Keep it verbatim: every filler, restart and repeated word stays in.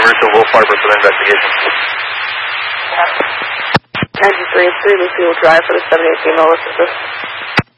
route to Wolf Harbor for the investigation. ninety-three, three Lucille Drive for the seven eighteen Lola Service.